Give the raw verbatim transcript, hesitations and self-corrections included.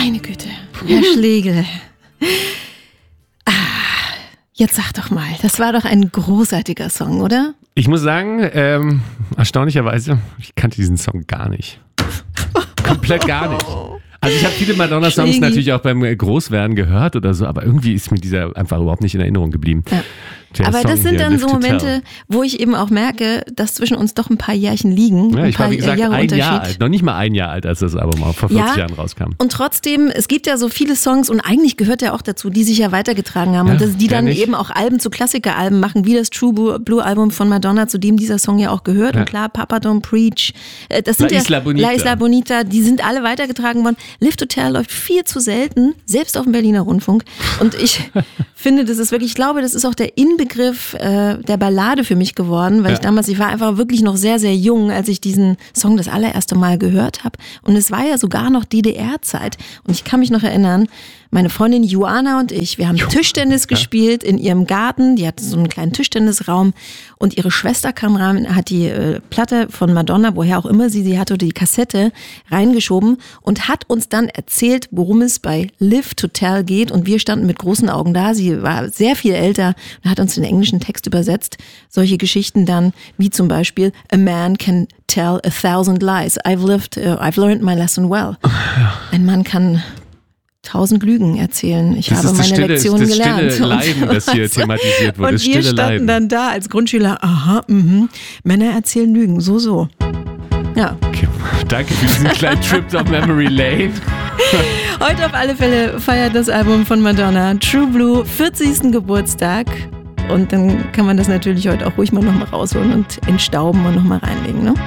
Meine Güte, Herr Schlegel. Ah, jetzt sag doch mal, das war doch ein großartiger Song, oder? Ich muss sagen, ähm, erstaunlicherweise, ich kannte diesen Song gar nicht. Komplett gar nicht. Also ich habe viele Madonna-Songs natürlich auch beim Großwerden gehört oder so, aber irgendwie ist mir dieser einfach überhaupt nicht in Erinnerung geblieben. Ja. Aber Song das sind hier, dann Live so to Momente, Tell. wo ich eben auch merke, dass zwischen uns doch ein paar Jährchen liegen. Ja, ein ich paar war wie gesagt Jahre ein Unterschied. Jahr alt, noch nicht mal ein Jahr alt, als das Album auch vor vierzig Ja. Jahren rauskam. Und trotzdem, es gibt ja so viele Songs und eigentlich gehört ja auch dazu, die sich ja weitergetragen haben Ja, und das, die dann kenn ich. eben auch Alben zu Klassikeralben machen, wie das True Blue, Blue Album von Madonna, zu dem dieser Song ja auch gehört. Ja. Und klar, Papa Don't Preach. Äh, Das sind La ja Isla Bonita. La Isla Bonita, die sind alle weitergetragen worden. Live to Tell läuft viel zu selten, selbst auf dem Berliner Rundfunk. Und ich finde, das ist wirklich, ich glaube, das ist auch der Inbegriff äh, der Ballade für mich geworden, weil Ja. ich damals, ich war einfach wirklich noch sehr, sehr jung, als ich diesen Song das allererste Mal gehört habe. Und es war ja sogar noch D D R-Zeit. Und ich kann mich noch erinnern, meine Freundin Joanna und ich, wir haben Tischtennis gespielt in ihrem Garten. Die hatte so einen kleinen Tischtennisraum und ihre Schwester kam rein, hat die äh, Platte von Madonna, woher auch immer sie sie hatte, oder die Kassette reingeschoben und hat uns dann erzählt, worum es bei Live to Tell geht. Und wir standen mit großen Augen da. Sie war sehr viel älter und hat uns den englischen Text übersetzt. Solche Geschichten dann, wie zum Beispiel A man can tell a thousand lies. I've lived, uh, I've learned my lesson well. Ein Mann kann tausend Lügen erzählen. Ich Das habe ist das meine stille, Lektion das gelernt. stille Leiden, das hier Und- thematisiert wurde. Und Das wir stille standen Leiden. dann da als Grundschüler, aha, mhm, Männer erzählen Lügen, so, so. Ja, Okay. Danke für diesen kleinen Trip down Memory Lane. heute auf alle Fälle feiert das Album von Madonna True Blue vierzigsten Geburtstag. Und dann kann man das natürlich heute auch ruhig mal nochmal rausholen und entstauben und nochmal reinlegen, ne?